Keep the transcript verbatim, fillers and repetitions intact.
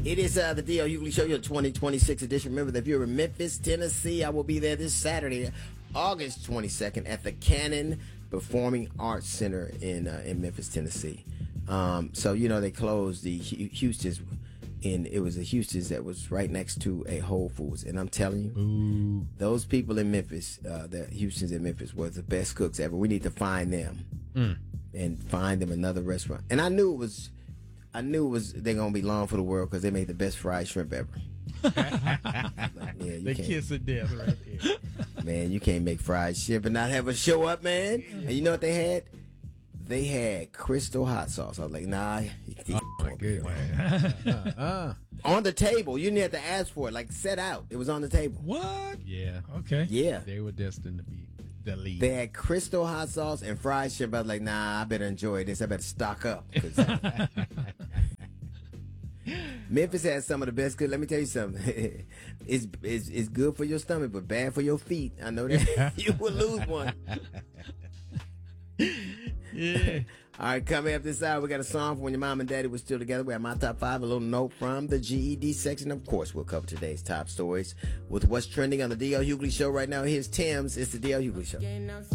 It is uh, the D L Hughley Show, your twenty twenty-six edition. Remember that if you're in Memphis, Tennessee, I will be there this Saturday, August twenty-second, at the Cannon Performing Arts Center in uh, in Memphis, Tennessee. Um, so you know they closed the Houston's, and it was a Houston's that was right next to a Whole Foods, and I'm telling you, Ooh. those people in Memphis, uh, the Houston's in Memphis, were the best cooks ever. We need to find them Mm. and find them another restaurant. And I knew it was. I knew it was they're gonna be long for the world because they made the best fried shrimp ever. Like, yeah, you The can't- kiss of death right there. Man, you can't make fried shrimp and not have a show up, man. And you know what they had? They had Crystal hot sauce. I was like, nah. Oh, my goodness. uh-uh. On the table. You didn't have to ask for it. Like, set out. It was on the table. What? Yeah. Okay. Yeah. They were destined to be the lead. They had Crystal hot sauce and fried shrimp. I was like, nah, I better enjoy this. I better stock up. 'Cause Memphis has some of the best good. Let me tell you something. it's, it's it's good for your stomach, but bad for your feet. I know that. You will lose one. Yeah. All right, coming up this hour, we got a song from when your mom and daddy were still together. We have my top five, a little note from the G E D section. Of course, we'll cover today's top stories with what's trending on the D L Hughley Show right now. Here's Tim's. It's the D L Hughley Show.